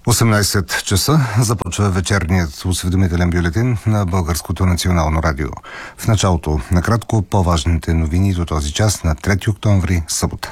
18 часа започва вечерният осведомителен бюлетин на Българското национално радио. В началото, накратко, по-важните новини до този час на 3 октомври, събота.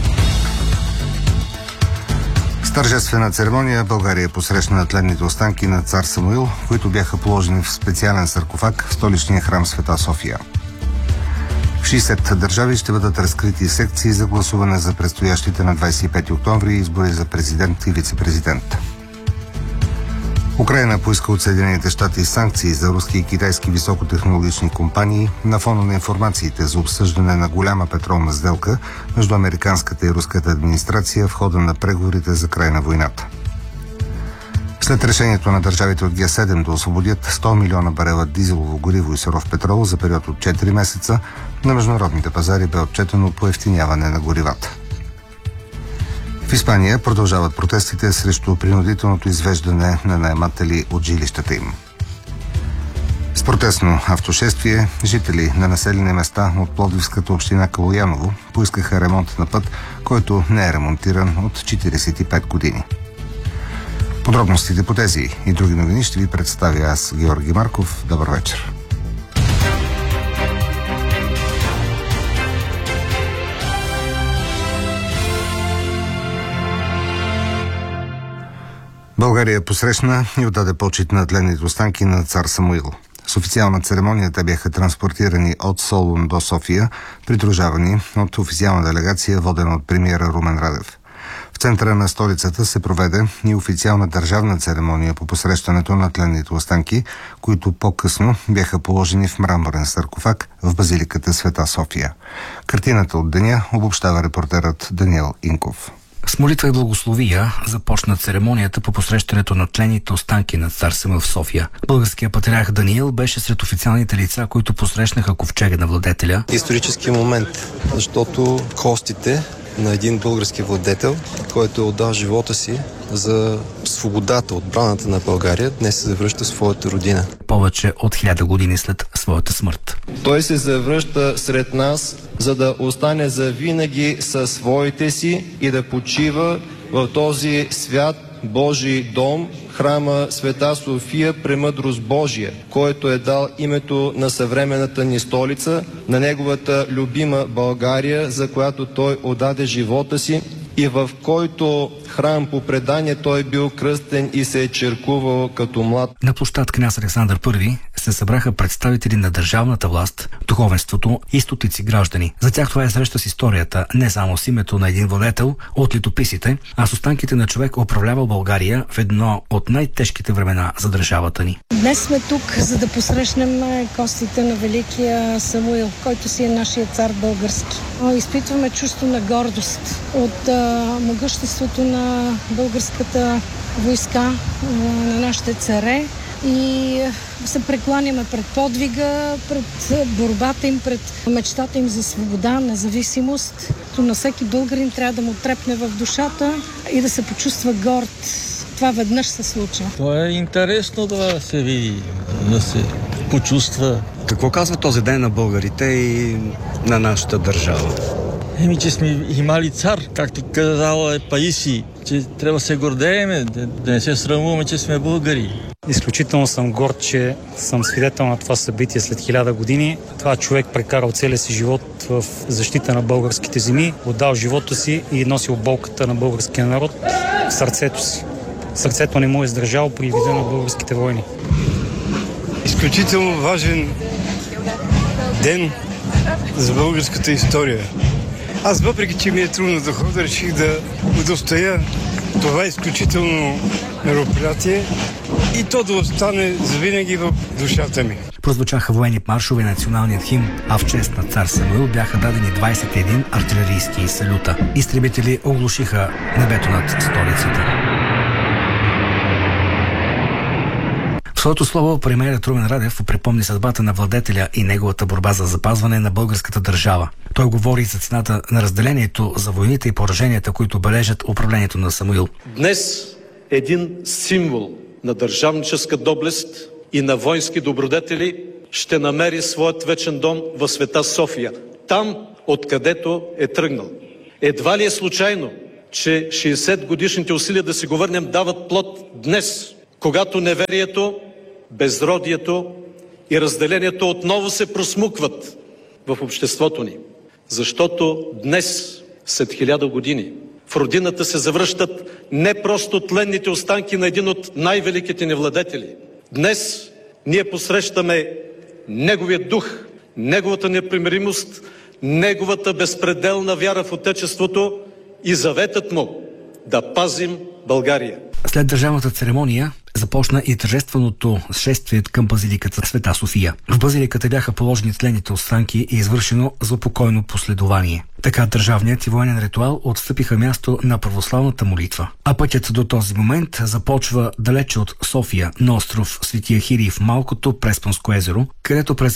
С тържествена церемония България посрещна тленните останки на цар Самуил, които бяха положени в специален саркофаг в столичния храм Света София. В 60 държави ще бъдат разкрити секции за гласуване за предстоящите на 25 октомври избори за президент и вице-президент. Украйна поиска от Съединените щати санкции за руски и китайски високотехнологични компании на фона на информациите за обсъждане на голяма петролна сделка между американската и руската администрация в хода на преговорите за край на войната. След решението на държавите от Г7 да освободят 100 милиона барела дизелово гориво и суров петрол за период от 4 месеца, на международните пазари бе отчетено поевтиняване на горивата. В Испания продължават протестите срещу принудителното извеждане на наематели от жилищата им. С протестно автошествие жители на населени места от Пловдивската община Калояново поискаха ремонт на път, който не е ремонтиран от 45 години. Подробностите по тези и други новини ще ви представя аз, Георги Марков. Добър вечер. България посрещна и отдаде почит на тленните останки на цар Самуил. С официална церемония те бяха транспортирани от Солун до София, придружавани от официална делегация, водена от премиера Румен Радев. В центъра на столицата се проведе и официална държавна церемония по посрещането на тленните останки, които по-късно бяха положени в мраморен саркофаг в базиликата Света София. Картината от деня обобщава репортерът Даниел Инков. С молитва и благословия започна церемонията по посрещането на тленните останки на цар Самуил в София. Българският патриарх Даниил беше сред официалните лица, които посрещнаха ковчега на владетеля. Исторически момент, защото костите на един български владетел, който е отдал живота си за свободата, отбраната на България, днес се завръща в своята родина. Повече от 1000 години след своята смърт. Той се завръща сред нас, за да остане завинаги със своите си и да почива в този свят Божий дом, храма Света София, премъдрост Божия, който е дал името на съвременната ни столица, на неговата любима България, за която той отдаде живота си и в който храм по предание той бил кръстен и се е черкувал като млад. На площад Княз Александър I се събраха представители на държавната власт, духовенството и стотици граждани. За тях това е среща с историята, не само с името на един владетел от летописите, а с останките на човек, управлявал България в едно от най-тежките времена за държавата ни. Днес сме тук, за да посрещнем костите на великия Самуил, който си е нашия цар български. Изпитваме чувство на гордост от могъществото на българската войска, на нашите царе и се прекланяме пред подвига, пред борбата им, пред мечтата им за свобода, независимост. То на всеки българин трябва да му трепне в душата и да се почувства горд. Това веднъж се случва. Това е интересно да се види, да се почувства. Какво казва този ден на българите и на нашата държава? Че сме имали цар, както казала Паисий, че трябва да се гордееме, да не се срамуваме, че сме българи. Изключително съм горд, че съм свидетел на това събитие след 1000 години. Това човек прекарал целия си живот в защита на българските земи, отдал живота си и носил болката на българския народ в сърцето си. Сърцето не му е издържало при вида на българските войни. Изключително важен ден за българската история. Аз, въпреки че ми е трудно да ходя, реших да удостоя това изключително мероприятие и то да остане завинаги в душата ми. Прозвучаха военни маршове и националният химн, а в чест на цар Самуил бяха дадени 21 артилерийски салюта. Изтребители оглушиха небето над столицата. В своето слово премиерът Румен Радев припомни съдбата на владетеля и неговата борба за запазване на българската държава. Той говори за цената на разделението, за войните и пораженията, които бележат управлението на Самуил. Днес един символ на държавническа доблест и на воински добродетели ще намери своят вечен дом в Света София, там, откъдето е тръгнал. Едва ли е случайно, че 60-годишните усилия да си го върнем дават плод днес, когато неверието, безродието и разделението отново се просмукват в обществото ни. Защото днес, след 1000 години, в родината се завръщат не просто тленните останки на един от най-великите ни владетели. Днес ние посрещаме неговия дух, неговата непримиримост, неговата безпределна вяра в Отечеството и заветът му да пазим България. След държавната церемония започна и тържественото шествие към базиликата Света София. В базиликата бяха положени тленните останки и извършено злопокойно последование. Така държавният и военен ритуал отстъпиха място на православната молитва. А пътят до този момент започва далече от София, на остров Свети Ахирий в Малкото Преспанско езеро, където през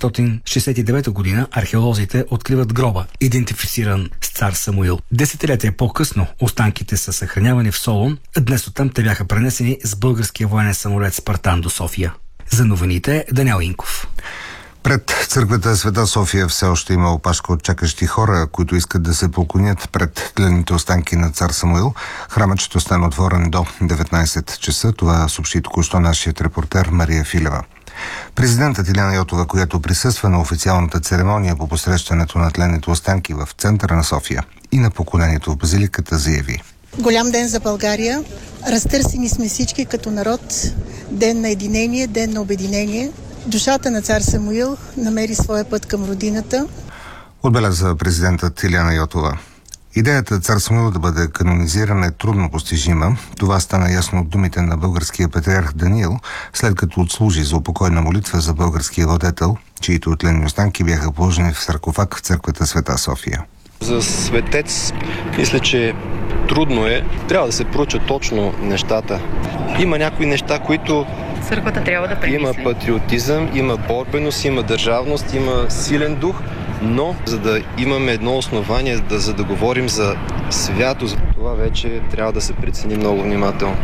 1969 година археолозите откриват гроба, идентифициран с цар Самуил. Десетилетия по-късно останките са съхранявани в Солун. Днес оттам те бяха пренесени с българския военен самолет Спартан до София. За новините Даниел Инков. Пред църквата Света София все още има опашка от чакащи хора, които искат да се поклонят пред тленните останки на цар Самуил. Храмът ще остане отворен до 19 часа. Това съобщи току-що нашият репортер Мария Филева. Президентът Илияна Йотова, която присъства на официалната церемония по посрещането на тленните останки в центъра на София и на поклонението в базиликата, заяви: Голям ден за България. Разтърсени сме всички като народ. Ден на единение, ден на обединение. Душата на цар Самуил намери своя път към родината. Отбеляза президентът Илияна Йотова. Идеята цар Самуил да бъде канонизиран е трудно постижима. Това стана ясно от думите на българския патриарх Даниил, след като отслужи за упокойна молитва за българския владетел, чието тленни останки бяха положени в саркофаг в църквата Света София. За светец, мисля, че трудно е. Трябва да се проучат точно нещата. Има някои неща, които църквата трябва да премисли. Има патриотизъм, има борбеност, има държавност, има силен дух, но за да имаме едно основание, за да говорим за святост, това вече трябва да се прецени много внимателно.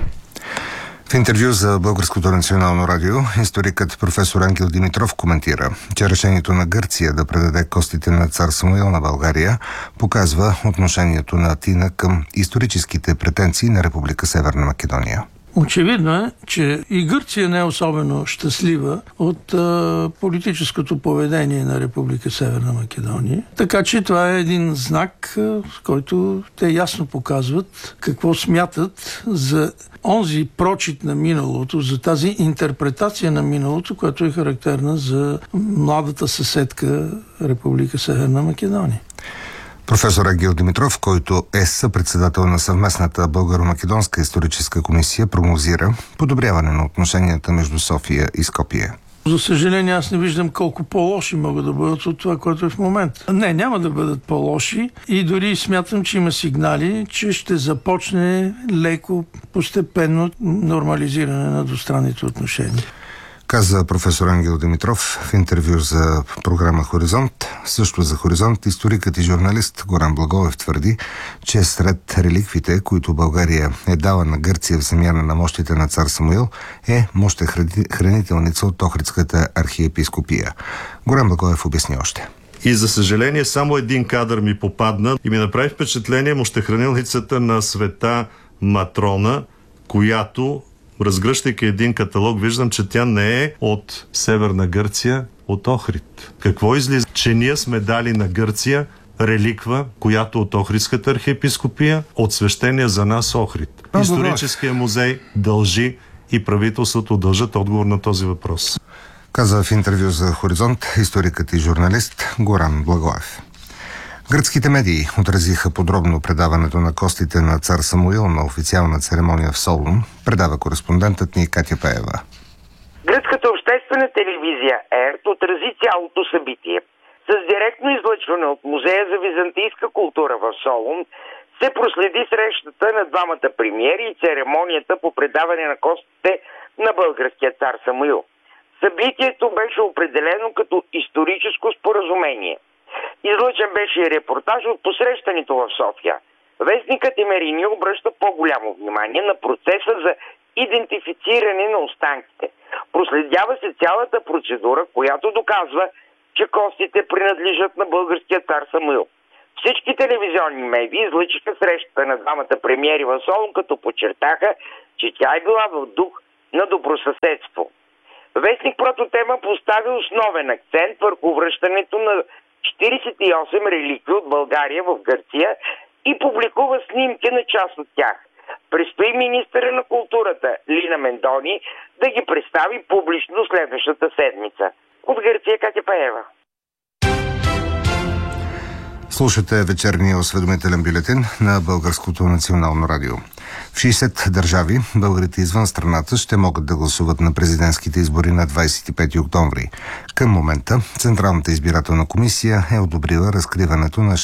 В интервю за Българското национално радио, историкът професор Ангел Димитров коментира, че решението на Гърция да предаде костите на цар Самуил на България показва отношението на Атина към историческите претенции на Република Северна Македония. Очевидно е, че и Гърция не е особено щастлива от политическото поведение на Република Северна Македония. Така че това е един знак, с който те ясно показват какво смятат за онзи прочит на миналото, за тази интерпретация на миналото, която е характерна за младата съседка Република Северна Македония. Професор Ангел Димитров, който е съпредседател на съвместната българо-македонска историческа комисия, прогнозира подобряване на отношенията между София и Скопие. За съжаление, аз не виждам колко по-лоши могат да бъдат от това, което е в момента. Не, няма да бъдат по-лоши и дори смятам, че има сигнали, че ще започне леко, постепенно нормализиране на двустранните отношения. Каза професор Ангел Димитров в интервю за програма Хоризонт. Също за Хоризонт историкът и журналист Горан Благоев твърди, че сред реликвите, които България е дала на Гърция в замяна на мощите на цар Самуил, е мощехранителница от Охридската архиепископия. Горан Благоев обясни още. И за съжаление само един кадър ми попадна и ми направи впечатление мощехранилницата на Света Матрона, която, разгръщайки един каталог, виждам, че тя не е от Северна Гърция, от Охрид. Какво излиза? Че ние сме дали на Гърция реликва, която от Охридската архиепископия, от свещения за нас Охрид. Историческия музей дължи и правителството дължат отговор на този въпрос. Каза в интервю за Хоризонт историкът и журналист Горан Благоев. Гръцките медии отразиха подробно предаването на костите на цар Самуил на официална церемония в Солун, предава кореспондентът ни Катя Пеева. Гръцката обществена телевизия ЕРТ отрази цялото събитие. С директно излъчване от Музея за византийска култура в Солун се проследи срещата на двамата премиери и церемонията по предаване на костите на българския цар Самуил. Събитието беше определено като историческо споразумение. Излъчен беше и репортаж от посрещането в София. Вестникът Емерини обръща по-голямо внимание на процеса за идентифициране на останките. Проследява се цялата процедура, която доказва, че костите принадлежат на българския цар Самуил. В Всички телевизионни медии излъчиха срещата на двамата премиери в Солун, като подчертаха, че тя е била в дух на добросъседство. Вестник Прототема постави основен акцент върху връщането на 48 реликви от България в Гърция и публикува снимки на част от тях. Предстои министъра на културата Лина Мендони да ги представи публично следващата седмица. От Гърция Катя Паева. Слушате вечерния осведомителен бюлетин на Българското национално радио. В 60 държави българите извън страната ще могат да гласуват на президентските избори на 25 октомври. Към момента Централната избирателна комисия е одобрила разкриването на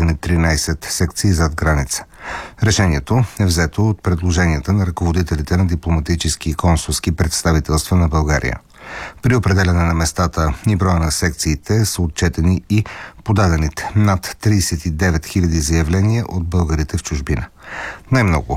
613 секции зад граница. Решението е взето от предложенията на ръководителите на дипломатически и консулски представителства на България. При определяне на местата и броя на секциите са отчетени и подадените над 39 000 заявления от българите в чужбина. Най-много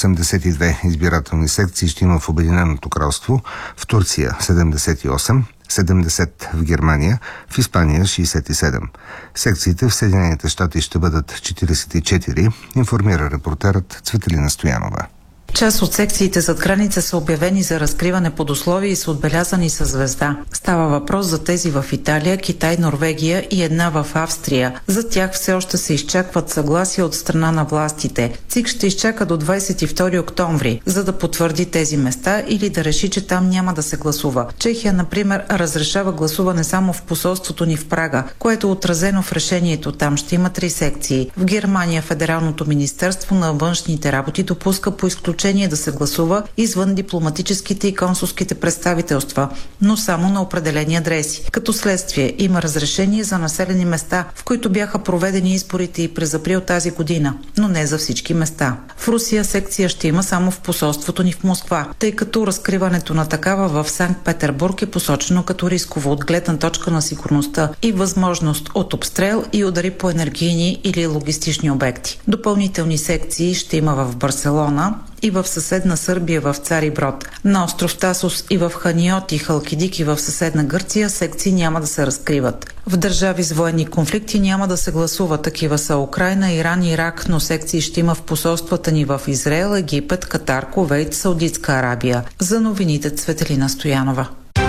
82 избирателни секции ще има в Обединеното кралство, в Турция 78, 70 в Германия, в Испания 67. Секциите в Съединените щати ще бъдат 44, информира репортерът Цветелина Стоянова. Част от секциите зад граница са обявени за разкриване под условия и са отбелязани със звезда. Става въпрос за тези в Италия, Китай, Норвегия и една в Австрия. За тях все още се изчакват съгласие от страна на властите. ЦИК ще изчака до 22 октомври, за да потвърди тези места или да реши, че там няма да се гласува. Чехия, например, разрешава гласуване само в посолството ни в Прага, което е отразено в решението. Там ще има 3 секции. В Германия Федералното министерство на външните работи допуска по изключение да се гласува извън дипломатическите и консулските представителства, но само на определени адреси. Като следствие има разрешение за населени места, в които бяха проведени изборите и през април тази година, но не за всички места. В Русия секция ще има само в посолството ни в Москва, тъй като разкриването на такава в Санкт-Петербург е посочено като рисково от гледна точка на сигурността и възможност от обстрел и удари по енергийни или логистични обекти. Допълнителни секции ще има в Барселона и в съседна Сърбия в Цариброд. На остров Тасос и в Ханиот и Халкидики в съседна Гърция секции няма да се разкриват. В държави с военни конфликти няма да се гласува. Такива са Украйна, Иран, Ирак, но секции ще има в посолствата ни в Израел, Египет, Катар, Кувейт, Саудитска Арабия. За новините Цветелина Стоянова.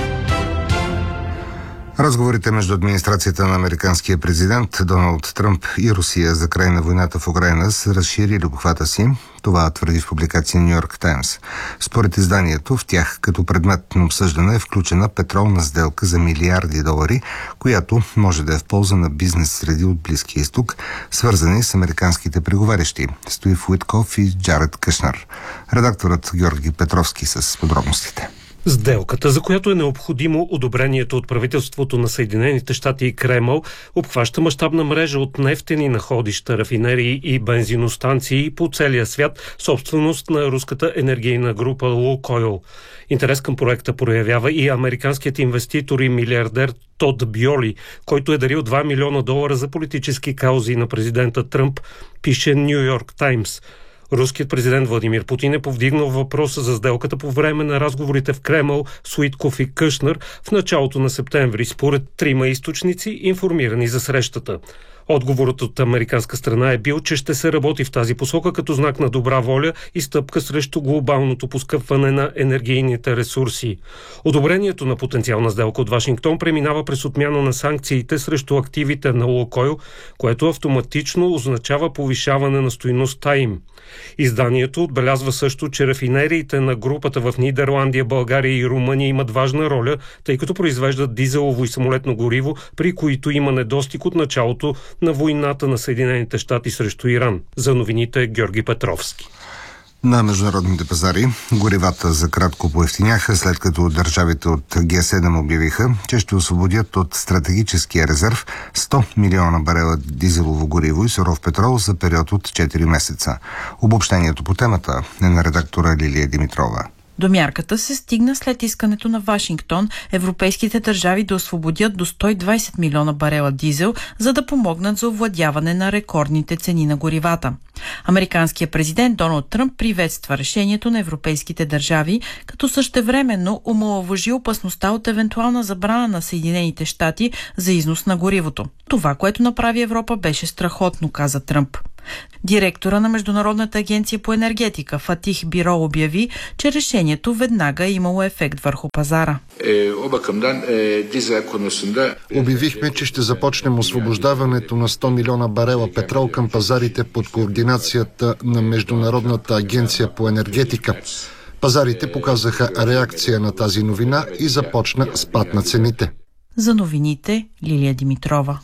Разговорите между администрацията на американския президент Доналд Тръмп и Русия за край на войната в Украйна са разширили обхвата си. Това твърди в публикация Ню Йорк Таймс. Според изданието, в тях като предмет на обсъждане е включена петролна сделка за милиарди долари, която може да е в полза на бизнес среди от Близкия изток, свързани с американските преговарящи Стоив Уитков и Джаред Кушнер. Редакторът Георги Петровски с подробностите. Сделката, за която е необходимо одобрението от правителството на Съединените щати и Кремъл, обхваща мащабна мрежа от нефтени находища, рафинерии и бензиностанции по целия свят, собственост на руската енергийна група Лукойл. Интерес към проекта проявява и американският инвеститор и милиардер Тод Бьоли, който е дарил $2 милиона за политически каузи на президента Тръмп, пише Ню Йорк Таймс. Руският президент Владимир Путин е повдигнал въпроса за сделката по време на разговорите в Кремъл с Уитков и Кушнер в началото на септември, според 3 източници, информирани за срещата. Отговорът от американска страна е бил, че ще се работи в тази посока като знак на добра воля и стъпка срещу глобалното поскъпване на енергийните ресурси. Одобрението на потенциална сделка от Вашингтон преминава през отмяна на санкциите срещу активите на Лукойл, което автоматично означава повишаване на стойността им. Изданието отбелязва също, че рафинериите на групата в Нидерландия, България и Румъния имат важна роля, тъй като произвеждат дизелово и самолетно гориво, при които има недостиг от началото на войната на Съединените щати срещу Иран. За новините Георги Петровски. На международните пазари горивата за кратко поевтиняха, след като държавите от Г7 обявиха, че ще освободят от стратегическия резерв 100 милиона барела дизелово гориво и суров петрол за период от 4 месеца. Обобщението по темата е на редактора Лилия Димитрова. До мярката се стигна след искането на Вашингтон европейските държави да освободят до 120 милиона барела дизел, за да помогнат за овладяване на рекордните цени на горивата. Американският президент Доналд Тръмп приветства решението на европейските държави, като същевременно омаловажи опасността от евентуална забрана на Съединените щати за износ на горивото. Това, което направи Европа, беше страхотно, каза Тръмп. Директора на Международната агенция по енергетика Фатих Биро обяви, че решението веднага е имало ефект върху пазара. Обявихме, че ще започнем освобождаването на 100 милиона барела петрол към пазарите под координацията на Международната агенция по енергетика. Пазарите показаха реакция на тази новина и започна спад на цените. За новините Лилия Димитрова.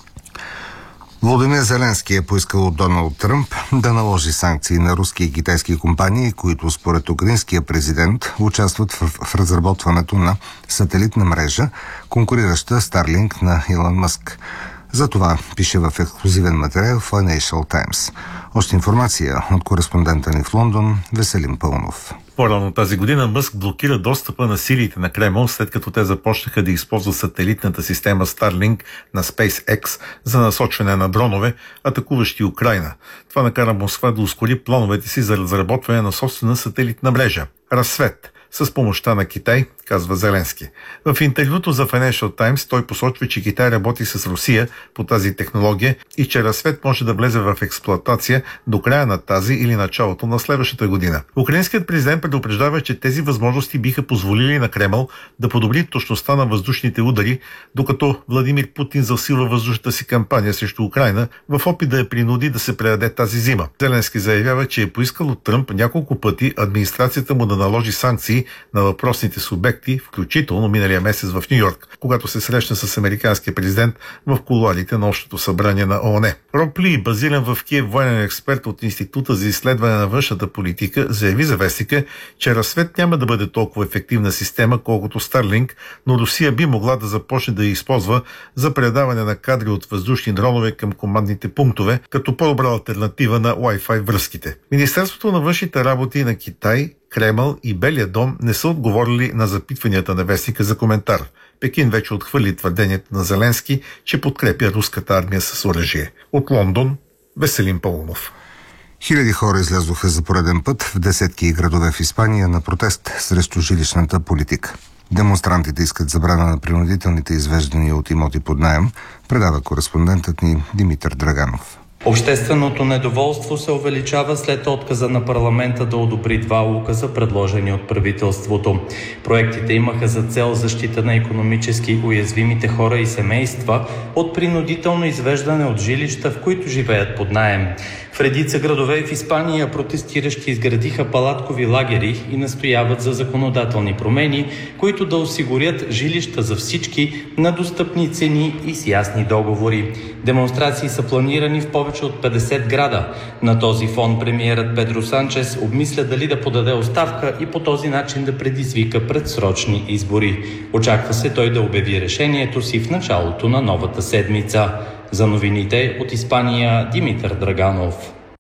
Володимир Зеленски е поискал от Доналд Тръмп да наложи санкции на руски и китайски компании, които според украинския президент участват в разработването на сателитна мрежа, конкурираща Starlink на Илон Мъск. За това пише в ексклюзивен материал в Financial Times. Още информация от кореспондента ни в Лондон Веселин Пълнов. По-рано тази година Мъск блокира достъпа на силите на Кремъл, след като те започнаха да използват сателитната система Starlink на SpaceX за насочване на дронове, атакуващи Украйна. Това накара Москва да ускори плановете си за разработване на собствена сателитна мрежа – Разсвет, с помощта на Китай, казва Зеленски. В интервюто за Financial Times той посочва, че Китай работи с Русия по тази технология и че Разсвет може да влезе в експлоатация до края на тази или началото на следващата година. Украинският президент предупреждава, че тези възможности биха позволили на Кремъл да подобри точността на въздушните удари, докато Владимир Путин засилва въздушната си кампания срещу Украйна в опит да я принуди да се предаде тази зима. Зеленски заявява, че е поискал от Тръмп няколко пъти администрацията му да наложи санкции на въпросните субекти, включително миналия месец в Ню-Йорк, когато се срещна с американския президент в кулоарите на Общото събрание на ООН. Роб Ли, базиран в Киев военен експерт от Института за изследване на външната политика, заяви за вестника, че Разсвет няма да бъде толкова ефективна система, колкото Starlink, но Русия би могла да започне да я използва за предаване на кадри от въздушни дронове към командните пунктове, като по-добра алтернатива на Wi-Fi връзките. Министерството на външните работи на Китай, Кремъл и Белия дом не са отговорили на запитванията на вестника за коментар. Пекин вече отхвърли твърдението на Зеленски, че подкрепя руската армия с оръжие. От Лондон, Веселин Пълнов. Хиляди хора излязоха за пореден път в десетки градове в Испания на протест срещу жилищната политика. Демонстрантите искат забрана на принудителните извеждания от имоти под наем, предава кореспондентът ни Димитър Драганов. Общественото недоволство се увеличава след отказа на парламента да одобри два указа, предложени от правителството. Проектите имаха за цел защита на икономически уязвимите хора и семейства от принудително извеждане от жилища, в които живеят под наем. В редица градове в Испания протестиращи изградиха палаткови лагери и настояват за законодателни промени, които да осигурят жилища за всички на достъпни цени и с ясни договори. Демонстрации са планирани в повече от 50 града. На този фон премиерът Педро Санчес обмисля дали да подаде оставка и по този начин да предизвика предсрочни избори. Очаква се той да обяви решението си в началото на новата седмица. За новините от Испания Димитър Драганов.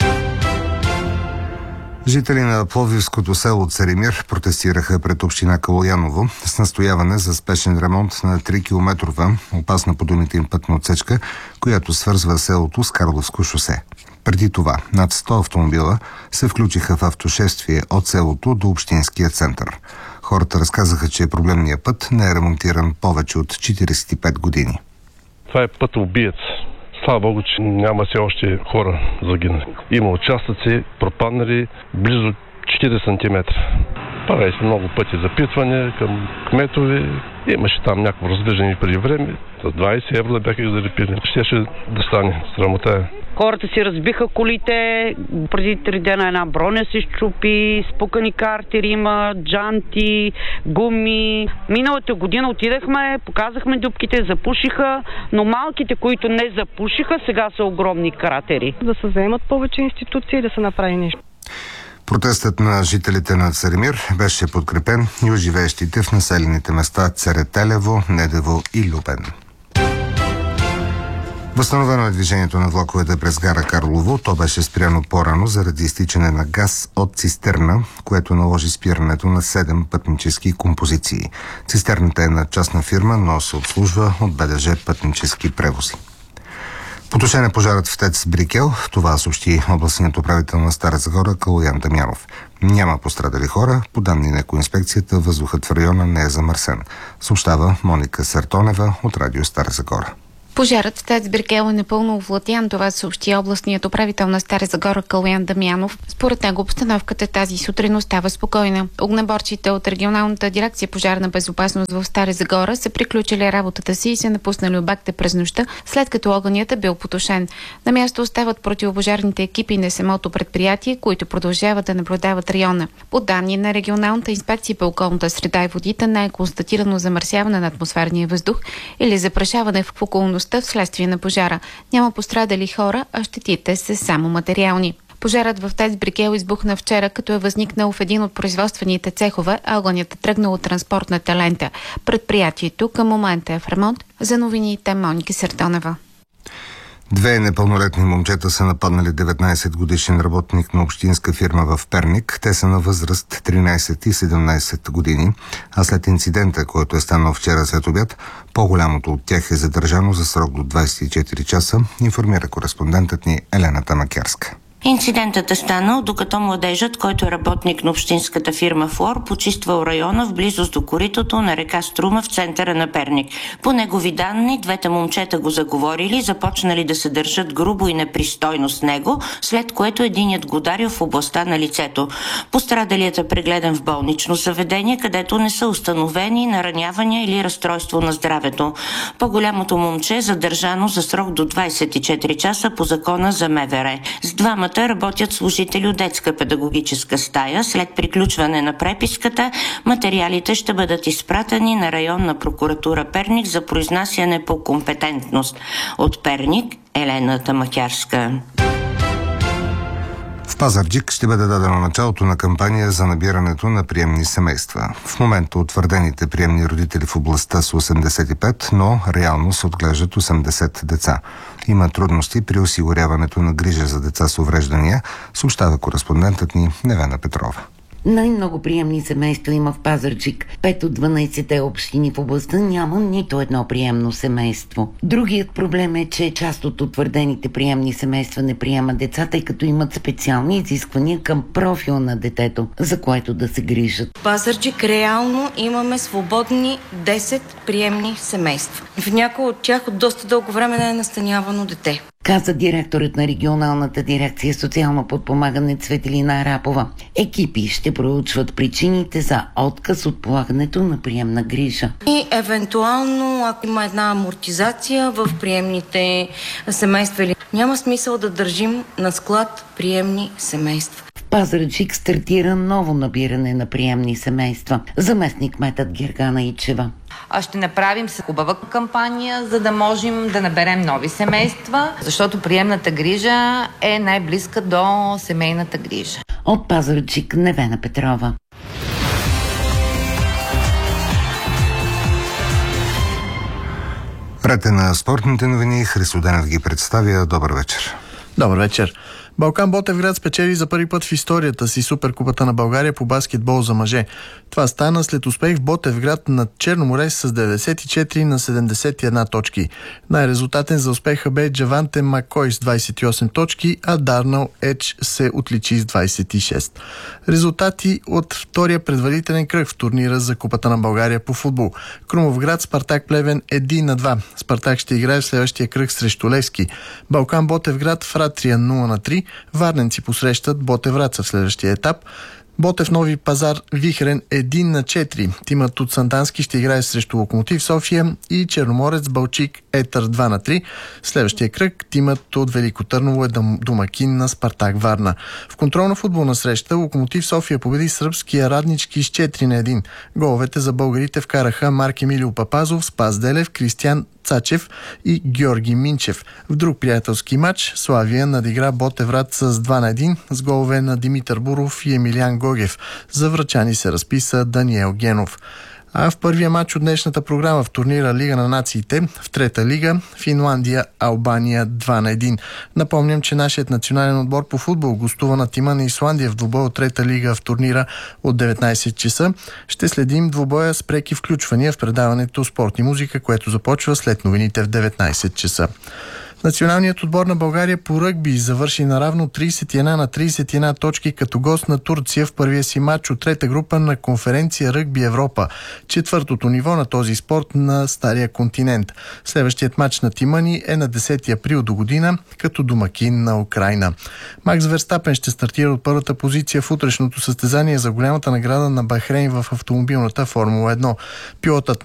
Жители на пловдивското село Царемир протестираха пред община Калояново с настояване за спешен ремонт на 3-километрова опасна по думите им пътна отсечка, която свързва селото с Карловско шосе. Преди това над 100 автомобила се включиха в автошествие от селото до общинския център. Хората разказаха, че проблемният път не е ремонтиран повече от 45 години. Това е път убиец. Слава Богу, че няма все още хора загинали. Има участъци, пропаднали близо 40 сантиметра. Прави се много пъти запитване към кметове. Имаше там някакво разглеждане преди време. За 20 евро да бяха залепили. Щеше да стане срамота. Хората си разбиха колите, преди 3 дена една броня се щупи, спукани картери има, джанти, гуми. Миналата година отидахме, показахме дупките, запушиха, но малките, които не запушиха, сега са огромни кратери. Да се вземат повече институции и да се направи нещо. Протестът на жителите на Царемир беше подкрепен и от живеещите в населените места Царетелево, Недево и Любен. Възстановено е движението на влаковете през гара Карлово. То беше спряно по-рано заради изтичане на газ от цистерна, което наложи спирането на 7 пътнически композиции. Цистерната е на частна фирма, но се обслужва от БДЖ пътнически превози. Потушен е пожарът в ТЕЦ Брикел. Това съобщи областният управител на Стара Загора Калоян Дамянов. Няма пострадали хора. По данни на екоинспекцията, въздухът в района не е замърсен. Съобщава Моника Сартонева от радио Стара Загора. Пожарът в ТЕЦ Брикел е напълно овладян. Това съобщи областният управител на Стара Загора Калоян Дамянов. Според него обстановката тази сутрин остава спокойна. Огнеборците от регионалната дирекция пожарна безопасност в Стара Загора са приключили работата си и са напуснали обекта през нощта, след като огънят е бил потушен. На място остават противопожарните екипи на самото предприятие, които продължават да наблюдават района. По данни на регионалната инспекция по околната среда и водите не е констатирано замърсяване на атмосферния въздух или запрашаване в околността вследствие на пожара. Няма пострадали хора, а щетите са само материални. Пожарът в ТЕЦ Брикел избухна вчера, като е възникнал в един от производствените цехове, а огънят е тръгнал от транспортната лента. Предприятието към момента е в ремонт. За новините Моника Сартонева. 2 непълнолетни момчета са нападнали 19-годишен работник на общинска фирма в Перник. Те са на възраст 13 и 17 години, а след инцидента, който е станал вчера след обяд, по-голямото от тях е задържано за срок до 24 часа, информира кореспондентът ни Елена Тамакерска. Инцидентът е станал, докато младежът, който е работник на общинската фирма Флор, почиствал района в близост до коритото на река Струма в центъра на Перник. По негови данни, двете момчета го заговорили, започнали да се държат грубо и непристойно с него, след което единият го ударил в областта на лицето. Пострадалият е прегледан в болнично заведение, където не са установени наранявания или разстройство на здравето. По-голямото момче е задържано за срок до 24 часа по закона за МВР. С двамата работят служители от детска педагогическа стая. След приключване на преписката, материалите ще бъдат изпратени на районна прокуратура Перник за произнасяне по компетентност. От Перник, Елена Тамакерска. В Пазарджик ще бъде дадено началото на кампания за набирането на приемни семейства. В момента утвърдените приемни родители в областта са 85, но реално се отглеждат 80 деца. Има трудности при осигуряването на грижа за деца с увреждания, съобщава кореспондентът ни Невена Петрова. Най-много приемни семейства има в Пазарджик. 5 от 12-те общини в областта няма нито едно приемно семейство. Другият проблем е, че част от утвърдените приемни семейства не приемат деца, тъй като имат специални изисквания към профила на детето, за което да се грижат. В Пазарджик реално имаме свободни 10 приемни семейства. В някои от тях от доста дълго време не е настанявано дете, каза директорът на регионалната дирекция социално подпомагане Цветелина Арапова. Екипи ще проучват причините за отказ от полагането на приемна грижа. И евентуално, ако има една амортизация в приемните семейства, няма смисъл да държим на склад приемни семейства. В Пазарджик стартира ново набиране на приемни семейства. Заместник-кметът Гергана Ичева. Ще направим хубава кампания, за да можем да наберем нови семейства, защото приемната грижа е най-близка до семейната грижа. От Пазарджик, Невена Петрова. Рете на спортните новини, Христо Денев ги представя. Добър вечер. Добър вечер. Балкан Ботевград спечели за първи път в историята си Суперкупата на България по баскетбол за мъже. Това стана след успех в Ботевград над Черно море с 94 на 71 точки. Най-резултатен за успеха бе Джаванте Макой с 28 точки, а Дарнал Едж се отличи с 26. Резултати от втория предварителен кръг в турнира за Купата на България по футбол. Крумовград Спартак Плевен 1-2. Спартак ще играе в следващия кръг срещу Левски. Балкан Ботевград Фратрия 0-3. Варненци посрещат Ботевраца в следващия етап. Ботев Нови Пазар Вихрен 1-4. Тимът от Сандански ще играе срещу Локомотив София и Черноморец Балчик Етър 2-3. Следващия кръг тимът от Велико Търново е домакин на Спартак Варна. В контролна футболна среща Локомотив София победи сръбския Раднички с 4-1. Головете за българите вкараха Марк Емилио Папазов, Спас Делев, Кристиян Цачев и Георги Минчев. В друг приятелски матч Славия надигра Ботевград с 2-1 с голове на Димитър Буров и Емилиан Гогев. За врачани се разписа Даниел Генов. А в първия матч от днешната програма в турнира Лига на нациите, в трета лига, Финландия, Албания 2-1. Напомням, че нашият национален отбор по футбол гостува на тима на Исландия в двубой от трета лига в турнира от 19 часа. Ще следим двубоя с преки включвания в предаването Спорт и музика, което започва след новините в 19 часа. Националният отбор на България по ръгби завърши наравно 31 точки като гост на Турция в първия си матч от трета група на конференция Ръгби Европа, четвъртото ниво на този спорт на Стария континент. Следващият матч на тима ни е на 10 април до година като домакин на Украйна. Макс Верстапен ще стартира от първата позиция в утрешното състезание за голямата награда на Бахрейн в автомобилната Формула 1. Пилотът